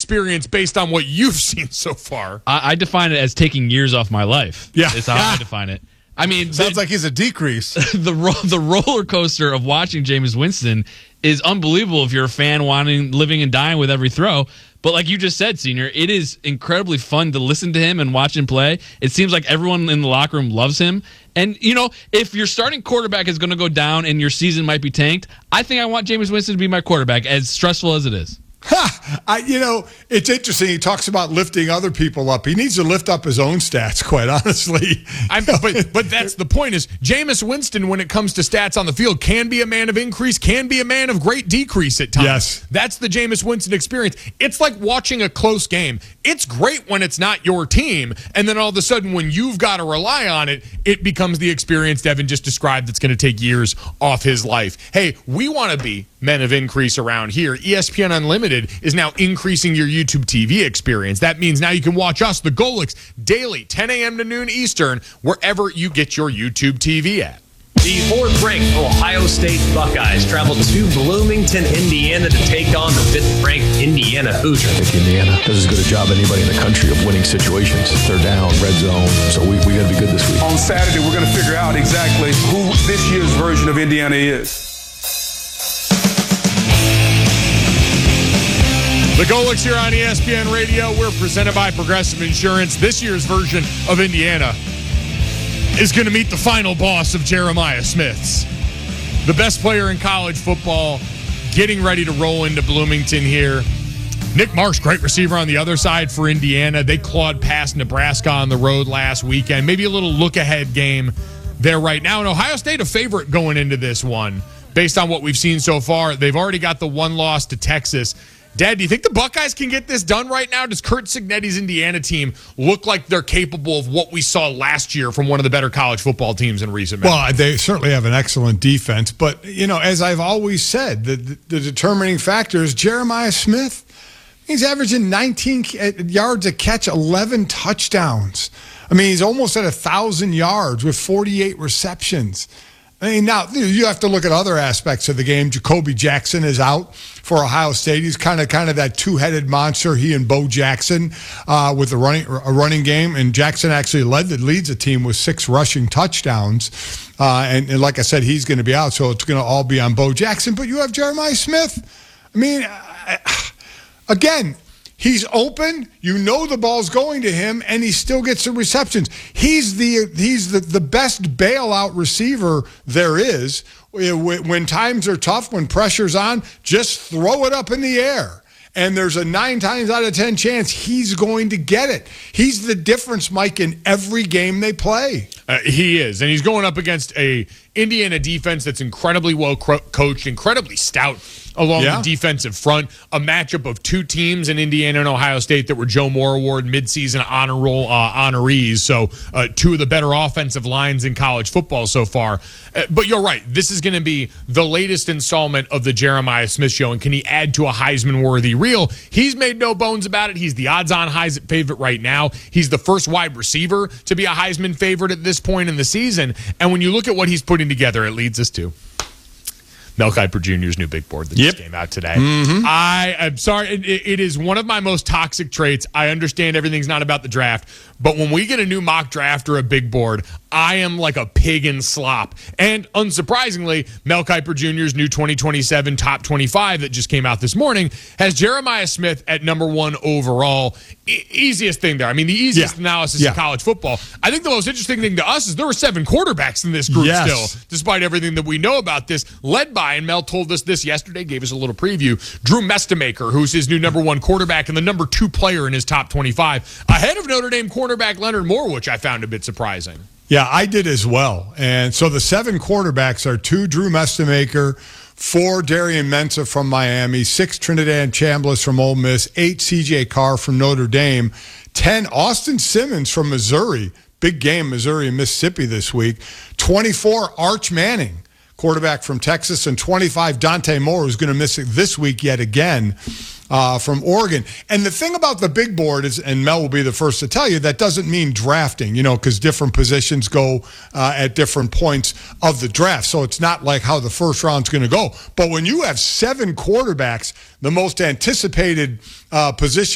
experience based on what you've seen so far. I define it as taking years off my life. Yeah. Is how I define it. I mean, sounds like he's a decrease. The roller coaster of watching Jameis Winston is unbelievable if you're a fan living and dying with every throw. But like you just said, Senior, it is incredibly fun to listen to him and watch him play. It seems like everyone in the locker room loves him. And, if your starting quarterback is going to go down and your season might be tanked, I think I want Jameis Winston to be my quarterback, as stressful as it is. It's interesting. He talks about lifting other people up. He needs to lift up his own stats, quite honestly. But that's the point is Jameis Winston, when it comes to stats on the field, can be a man of increase, can be a man of great decrease at times. Yes. That's the Jameis Winston experience. It's like watching a close game. It's great when it's not your team, and then all of a sudden when you've got to rely on it, it becomes the experience Devin just described that's going to take years off his life. Hey, we want to be men of increase around here. ESPN Unlimited is now increasing your YouTube TV experience. That means now you can watch us, the Golics, daily, 10 a.m. to noon Eastern, wherever you get your YouTube TV at. The fourth-ranked Ohio State Buckeyes travel to Bloomington, Indiana to take on the fifth-ranked Indiana Hoosiers. I think Indiana does as good a job as anybody in the country of winning situations. Third down, red zone. So we got to be good this week. On Saturday, we're going to figure out exactly who this year's version of Indiana is. The Golics here on ESPN Radio. We're presented by Progressive Insurance. This year's version of Indiana is going to meet the final boss of Jeremiah Smith's. The best player in college football getting ready to roll into Bloomington here. Nick Marsh, great receiver on the other side for Indiana. They clawed past Nebraska on the road last weekend. Maybe a little look-ahead game there right now. And Ohio State a favorite going into this one. Based on what we've seen so far, they've already got the one loss to Texas. Dad, do you think the Buckeyes can get this done right now? Does Curt Cignetti's Indiana team look like they're capable of what we saw last year from one of the better college football teams in recent memory? Well, they certainly have an excellent defense. But, as I've always said, the determining factor is Jeremiah Smith. He's averaging 19 yards a catch, 11 touchdowns. I mean, he's almost at 1,000 yards with 48 receptions. I mean, now you have to look at other aspects of the game. Jacoby Jackson is out for Ohio State. He's kind of that two-headed monster. He and Bo Jackson with a running game, and Jackson actually leads the team with 6 rushing touchdowns. And like I said, he's going to be out, so it's going to all be on Bo Jackson. But you have Jeremiah Smith. I mean, again. He's open. You know the ball's going to him, and he still gets the receptions. He's the best bailout receiver there is. When times are tough, when pressure's on, just throw it up in the air. And there's a 9 times out of 10 chance he's going to get it. He's the difference, Mike, in every game they play. He is, and he's going up against a Indiana defense that's incredibly well coached, incredibly stout along the defensive front. A matchup of 2 teams in Indiana and Ohio State that were Joe Moore Award midseason honor roll honorees. So 2 of the better offensive lines in college football so far. But you're right. This is going to be the latest installment of the Jeremiah Smith show. And can he add to a Heisman-worthy reel? He's made no bones about it. He's the odds-on Heisman favorite right now. He's the first wide receiver to be a Heisman favorite at this point in the season. And when you look at what he's putting together, it leads us to Mel Kiper Jr.'s new big board that just came out today. Mm-hmm. I'm sorry. It is one of my most toxic traits. I understand everything's not about the draft, but when we get a new mock draft or a big board, I am like a pig in slop. And unsurprisingly, Mel Kiper Jr.'s new 2027 top 25 that just came out this morning has Jeremiah Smith at number 1 overall. Easiest thing there. I mean, the easiest analysis in college football. I think the most interesting thing to us is there were 7 quarterbacks in this group still, despite everything that we know about this, led by, and Mel told us this yesterday, gave us a little preview, Drew Mestemaker, who's his new number 1 quarterback and the number 2 player in his top 25, ahead of Notre Dame quarterback Leonard Moore, which I found a bit surprising. Yeah, I did as well. And so the 7 quarterbacks are 2 Drew Mestemaker, 4 Darian Mensah from Miami, 6 Trinidad Chambliss from Ole Miss, 8 C.J. Carr from Notre Dame, 10 Austin Simmons from Missouri. Big game, Missouri and Mississippi this week. 24 Arch Manning, quarterback from Texas, and 25 Dante Moore, who's going to miss it this week yet again from Oregon. And the thing about the big board is, and Mel will be the first to tell you, that doesn't mean drafting, because different positions go at different points of the draft. So it's not like how the first round's going to go. But when you have 7 quarterbacks, the most anticipated position